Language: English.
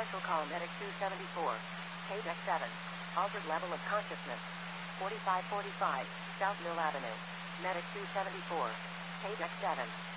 Central call medic 274. KDEC 7. Altered level of consciousness. 4545, South Mill Avenue. Medic 274. KDEC 7.